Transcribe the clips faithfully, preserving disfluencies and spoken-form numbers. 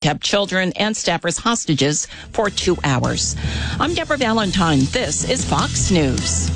kept children and staffers hostages for two hours. I'm Deborah Valentine. This is Fox News.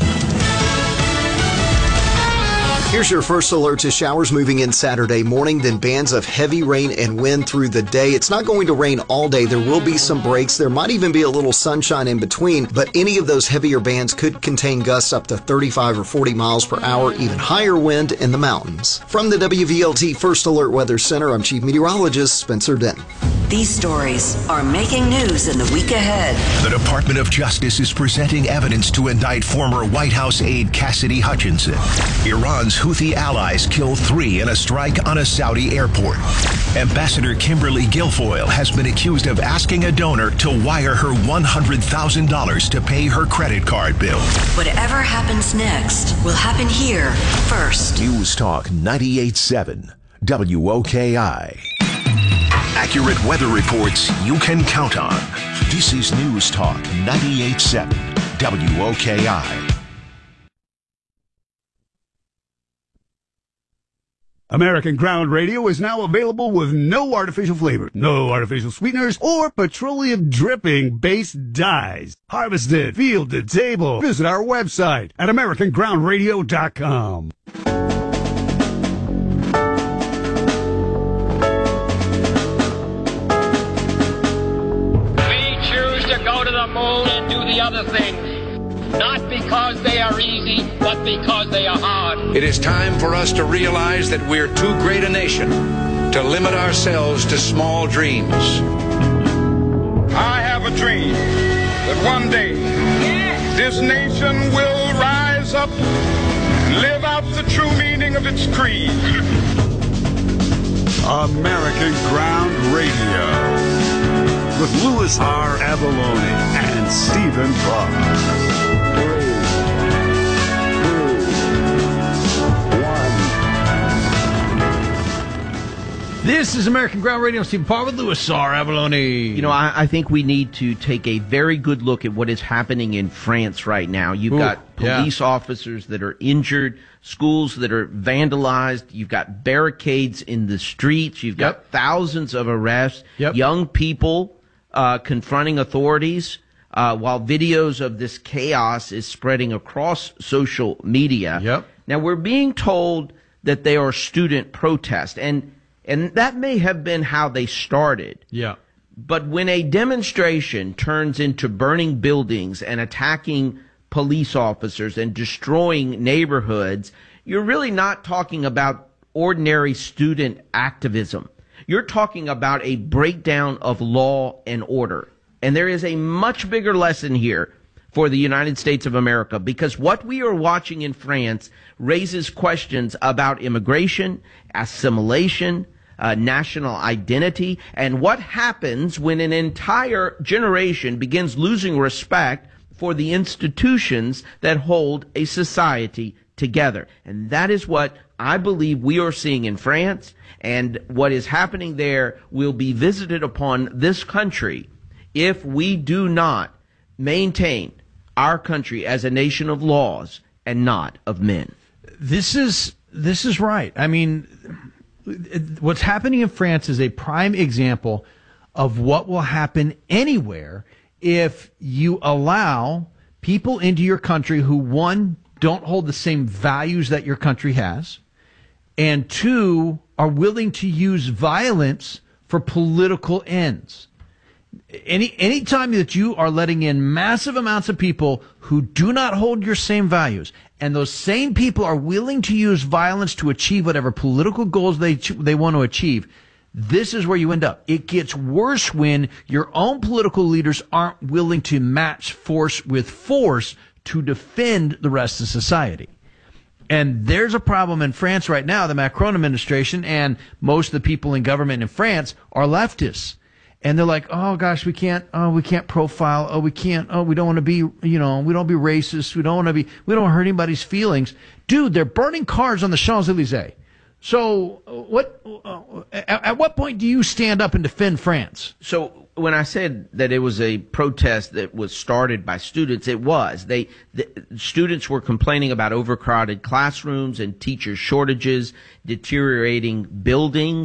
Here's your first alert to showers moving in Saturday morning, then bands of heavy rain and wind through the day. It's not going to rain all day. There will be some breaks. There might even be a little sunshine in between, but any of those heavier bands could contain gusts up to thirty-five or forty miles per hour, even higher wind in the mountains. From the W V L T First Alert Weather Center, I'm Chief Meteorologist Spencer Denton. These stories are making news in the week ahead. The Department of Justice is presenting evidence to indict former White House aide Cassidy Hutchinson. Iran's Houthi allies kill three in a strike on a Saudi airport. Ambassador Kimberly Guilfoyle has been accused of asking a donor to wire her one hundred thousand dollars to pay her credit card bill. Whatever happens next will happen here first. News Talk ninety-eight point seven W O K I. Accurate weather reports you can count on. This is News Talk ninety-eight point seven W O K I. American Ground Radio is now available with no artificial flavor, no artificial sweeteners, or petroleum dripping based dyes. Harvested, field to table. Visit our website at American Ground Radio dot com. Moon and do the other things, not because they are easy, but because they are hard. It is time for us to realize that we're too great a nation to limit ourselves to small dreams. I have a dream that one day this nation will rise up and live out the true meaning of its creed. American Ground Radio with Louis R. Avalone and Stephen Buck. This is American Ground Radio. Stephen Parr with Louis R. Avalone. You know, I, I think we need to take a very good look at what is happening in France right now. You've Ooh, got police yeah. officers that are injured, schools that are vandalized. You've got barricades in the streets. You've got Yep. thousands of arrests. Yep. Young people uh, confronting authorities uh, while videos of this chaos is spreading across social media. Yep. Now, we're being told that they are student protests, and And that may have been how they started. Yeah. But when a demonstration turns into burning buildings and attacking police officers and destroying neighborhoods, you're really not talking about ordinary student activism. You're talking about a breakdown of law and order. And there is a much bigger lesson here for the United States of America, because what we are watching in France raises questions about immigration, assimilation, uh, national identity, and what happens when an entire generation begins losing respect for the institutions that hold a society together. And that is what I believe we are seeing in France, and what is happening there will be visited upon this country if we do not maintain our country as a nation of laws and not of men. This is this is right. I mean, what's happening in France is a prime example of what will happen anywhere if you allow people into your country who, one, don't hold the same values that your country has, and two, are willing to use violence for political ends. Any any time that you are letting in massive amounts of people who do not hold your same values, and those same people are willing to use violence to achieve whatever political goals they they want to achieve, this is where you end up. It gets worse when your own political leaders aren't willing to match force with force to defend the rest of society. And there's a problem in France right now. The Macron administration and most of the people in government in France are leftists. And they're like, oh gosh, we can't, oh, we can't profile. Oh, we can't, oh, we don't want to be, you know, we don't be racist. We don't want to be, we don't hurt anybody's feelings. Dude, they're burning cars on the Champs-Elysees. So what, uh, at, at what point do you stand up and defend France? So when I said that it was a protest that was started by students, it was. They, the students were complaining about overcrowded classrooms and teacher shortages, deteriorating buildings,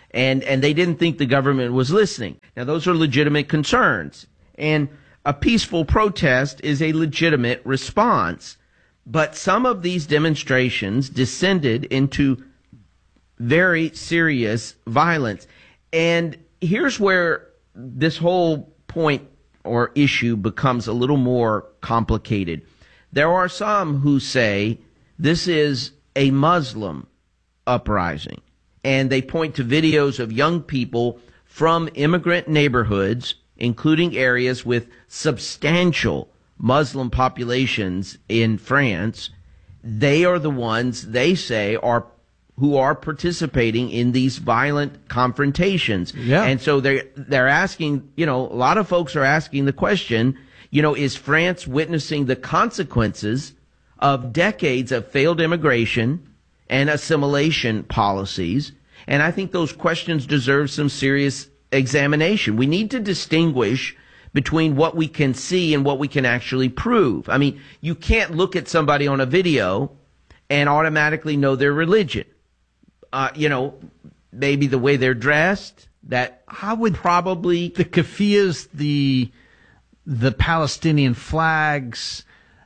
And, and they didn't think the government was listening. Now, those are legitimate concerns. And a peaceful protest is a legitimate response. But some of these demonstrations descended into very serious violence. And here's where this whole point or issue becomes a little more complicated. There are some who say this is a Muslim uprising. And they point to videos of young people from immigrant neighborhoods, including areas with substantial Muslim populations in France. They are the ones, they say, are who are participating in these violent confrontations. Yeah. And so they're, they're asking, you know, a lot of folks are asking the question, you know, is France witnessing the consequences of decades of failed immigration and assimilation policies? And I think those questions deserve some serious examination. We need to distinguish between what we can see and what we can actually prove. I mean, you can't look at somebody on a video and automatically know their religion. Uh, you know, maybe the way they're dressed, that I would probably the keffiyehs, the the Palestinian flags,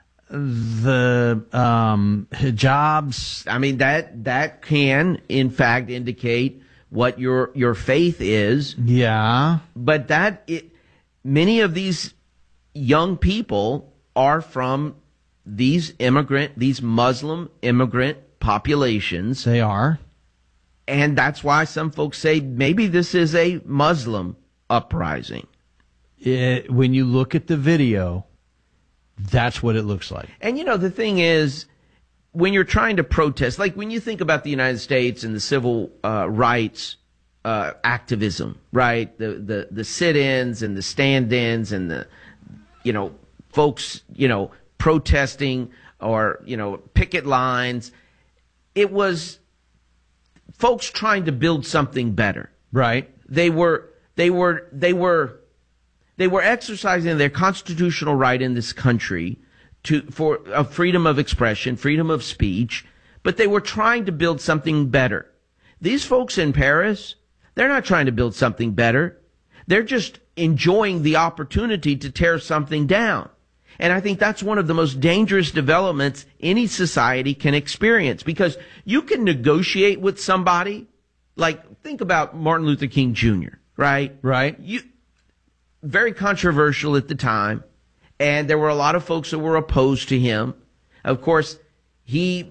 the um, hijabs. I mean, that that can, in fact, indicate what your your faith is. Yeah. But that it, many of these young people are from these immigrant, these Muslim immigrant populations. They are. And that's why some folks say maybe this is a Muslim uprising. It, when you look at the video, that's what it looks like. And, you know, the thing is, when you're trying to protest, like when you think about the United States and the civil uh, rights uh, activism, right? The, the, the sit-ins and the stand-ins and the, you know, folks, you know, protesting or, you know, picket lines. It was folks trying to build something better. Right. They were, they were, they were, they were exercising their constitutional right in this country to, for a freedom of expression, freedom of speech, but they were trying to build something better. These folks in Paris, they're not trying to build something better. They're just enjoying the opportunity to tear something down. And I think that's one of the most dangerous developments any society can experience, because you can negotiate with somebody. Like, think about Martin Luther King Junior, right? Right. You, very controversial at the time, and there were a lot of folks that were opposed to him. Of course, he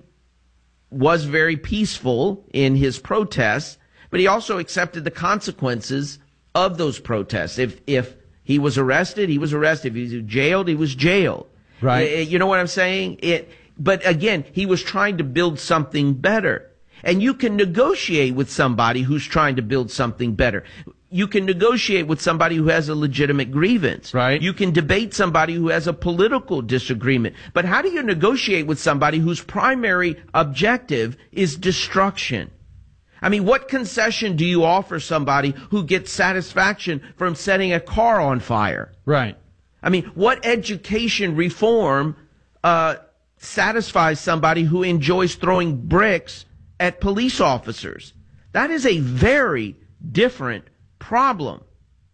was very peaceful in his protests, but he also accepted the consequences of those protests. If, if, He was arrested. He was arrested. If he was jailed, he was jailed. Right. You know what I'm saying? It, but again, he was trying to build something better. And you can negotiate with somebody who's trying to build something better. You can negotiate with somebody who has a legitimate grievance. Right. You can debate somebody who has a political disagreement. But how do you negotiate with somebody whose primary objective is destruction? I mean, what concession do you offer somebody who gets satisfaction from setting a car on fire? Right. I mean, what education reform uh, satisfies somebody who enjoys throwing bricks at police officers? That is a very different problem.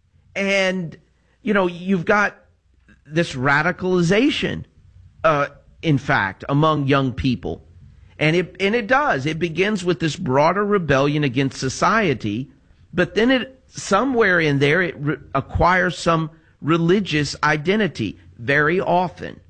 And, you know, you've got this radicalization, uh, in fact, among young people. And it, and it does. It begins with this broader rebellion against society, but then it, somewhere in there, it re- acquires some religious identity very often.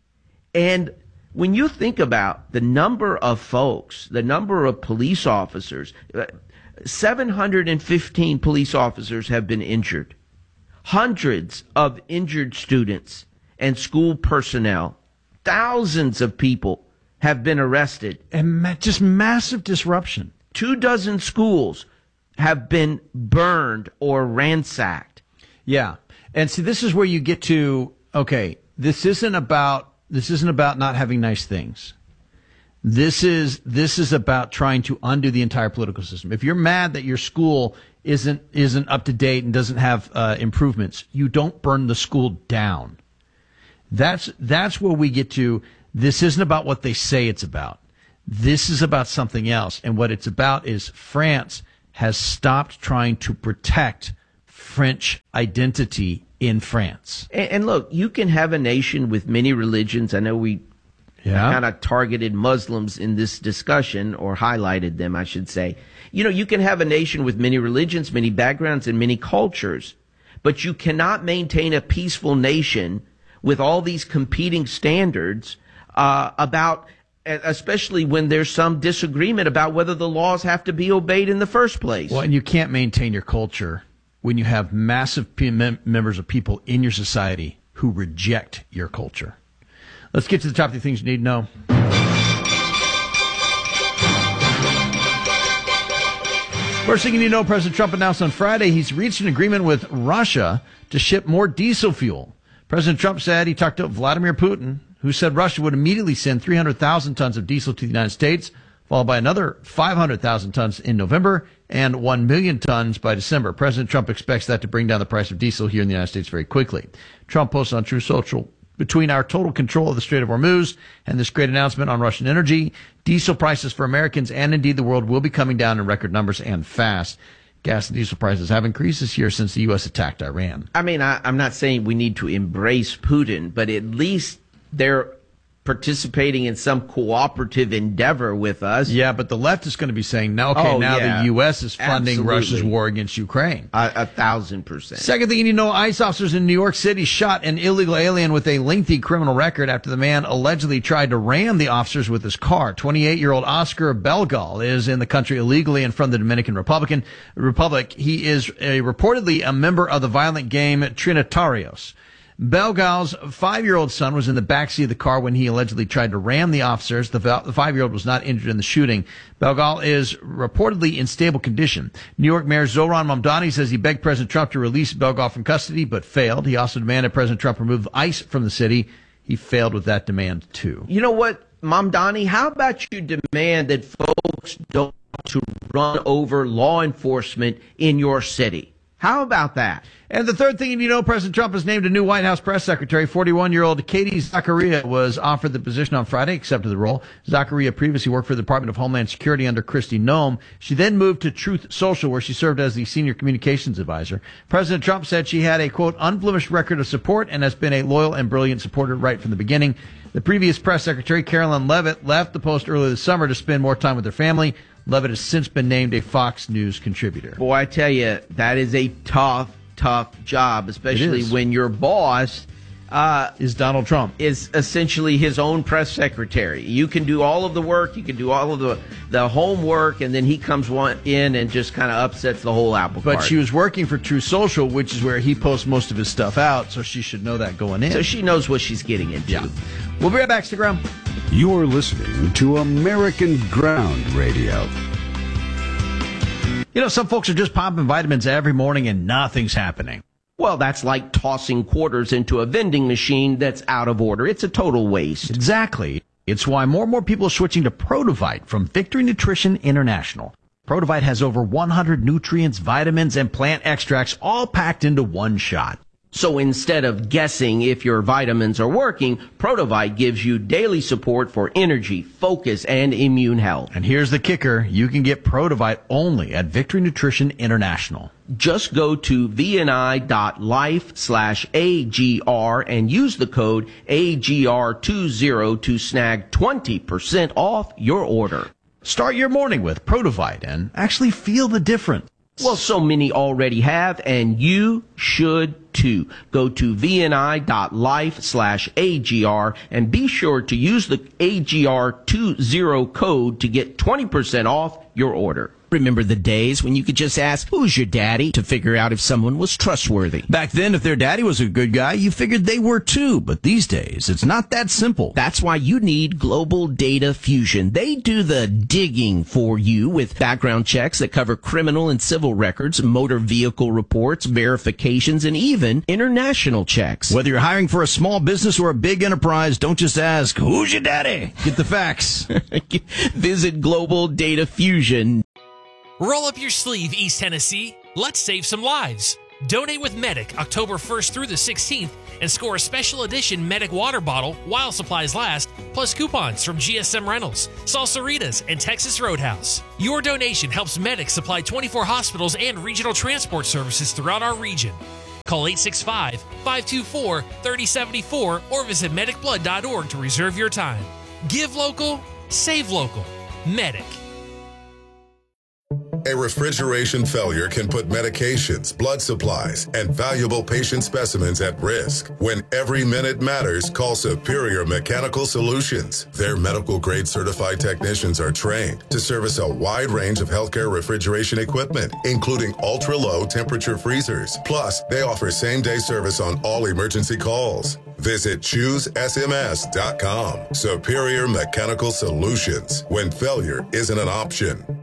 And when you think about the number of folks, the number of police officers, seven hundred fifteen police officers have been injured, hundreds of injured students and school personnel, thousands of people have been arrested. And ma- just massive disruption. Two dozen schools have been burned or ransacked. Yeah. And see, this is where you get to, okay, this isn't about, this isn't about not having nice things. This is, this is about trying to undo the entire political system. If you're mad that your school isn't, isn't up to date and doesn't have uh, improvements, you don't burn the school down. That's, that's where we get to. This isn't about what they say it's about. This is about something else. And what it's about is France has stopped trying to protect French identity in France. And, and look, you can have a nation with many religions. I know we Yeah. kind of targeted Muslims in this discussion, or highlighted them, I should say. You know, you can have a nation with many religions, many backgrounds, and many cultures, but you cannot maintain a peaceful nation with all these competing standards uh, about, especially when there's some disagreement about whether the laws have to be obeyed in the first place. Well, and you can't maintain your culture when you have massive p- mem- members of people in your society who reject your culture. Let's get to the top three things you need to know. First thing you need to know, President Trump announced on Friday he's reached an agreement with Russia to ship more diesel fuel. President Trump said he talked to Vladimir Putin, who said Russia would immediately send three hundred thousand tons of diesel to the United States, followed by another five hundred thousand tons in November and one million tons by December. President Trump expects that to bring down the price of diesel here in the United States very quickly. Trump posted on Truth Social, between our total control of the Strait of Hormuz and this great announcement on Russian energy, diesel prices for Americans and indeed the world will be coming down in record numbers and fast. Gas and diesel prices have increased this year since the U S attacked Iran. I mean, I, I'm not saying we need to embrace Putin, but at least they're participating in some cooperative endeavor with us. Yeah, but the left is going to be saying, no, okay, Oh, now yeah. the U S is funding Absolutely. Russia's war against Ukraine. A, a thousand percent. Second thing you need to know, ICE officers in New York City shot an illegal alien with a lengthy criminal record after the man allegedly tried to ram the officers with his car. twenty-eight-year-old Oscar Belgal is in the country illegally and from the Dominican Republican Republic. He is a, reportedly a member of the violent gang Trinitarios. Belgal's five-year-old son was in the backseat of the car when he allegedly tried to ram the officers. The, the five-year-old was not injured in the shooting. Belgal is reportedly in stable condition. New York Mayor Zohran Mamdani says he begged President Trump to release Belgal from custody, but failed. He also demanded President Trump remove ICE from the city. He failed with that demand, too. You know what, Mamdani, how about you demand that folks don't to run over law enforcement in your city? How about that? And the third thing you need to know, President Trump has named a new White House press secretary. forty-one-year-old Katie Zachariah was offered the position on Friday, accepted the role. Zachariah previously worked for the Department of Homeland Security under Kristi Noem. She then moved to Truth Social, where she served as the senior communications advisor. President Trump said she had a, quote, unblemished record of support and has been a loyal and brilliant supporter right from the beginning. The previous press secretary, Carolyn Levitt, left the post earlier this summer to spend more time with her family. Levitt has since been named a Fox News contributor. Boy, I tell you, that is a tough, tough job, especially when your boss uh, is Donald Trump, is essentially his own press secretary. You can do all of the work, you can do all of the, the homework, and then he comes one in and just kind of upsets the whole apple cart. But she was working for Truth Social, which is where he posts most of his stuff out, so she should know that going in. So she knows what she's getting into. Yeah. We'll be right back. Stick around. You're listening to American Ground Radio. You know, some folks are just popping vitamins every morning and nothing's happening. Well, that's like tossing quarters into a vending machine that's out of order. It's a total waste. Exactly. It's why more and more people are switching to Protovite from Victory Nutrition International. Protovite has over one hundred nutrients, vitamins, and plant extracts all packed into one shot. So instead of guessing if your vitamins are working, Protovite gives you daily support for energy, focus, and immune health. And here's the kicker. You can get Protovite only at Victory Nutrition International. Just go to vni.life slash AGR and use the code A G R twenty to snag twenty percent off your order. Start your morning with Protovite and actually feel the difference. Well, so many already have, and you should too. Go to vni.life slash AGR and be sure to use the A G R twenty code to get twenty percent off your order. Remember the days when you could just ask, who's your daddy, to figure out if someone was trustworthy. Back then, if their daddy was a good guy, you figured they were too. But these days, it's not that simple. That's why you need Global Data Fusion. They do the digging for you with background checks that cover criminal and civil records, motor vehicle reports, verifications, and even international checks. Whether you're hiring for a small business or a big enterprise, don't just ask, who's your daddy? Get the facts. Visit Global Data Fusion. Roll up your sleeve, East Tennessee. Let's save some lives. Donate with Medic October first through the sixteenth and score a special edition Medic water bottle while supplies last, plus coupons from G S M Rentals, Salsaritas, and Texas Roadhouse. Your donation helps Medic supply twenty-four hospitals and regional transport services throughout our region. Call eight six five, five two four, three zero seven four or visit medic blood dot org to reserve your time. Give local, save local. Medic. A refrigeration failure can put medications, blood supplies, and valuable patient specimens at risk. When every minute matters, call Superior Mechanical Solutions. Their medical-grade certified technicians are trained to service a wide range of healthcare refrigeration equipment, including ultra-low temperature freezers. Plus, they offer same-day service on all emergency calls. Visit choose S M S dot com. Superior Mechanical Solutions. When failure isn't an option.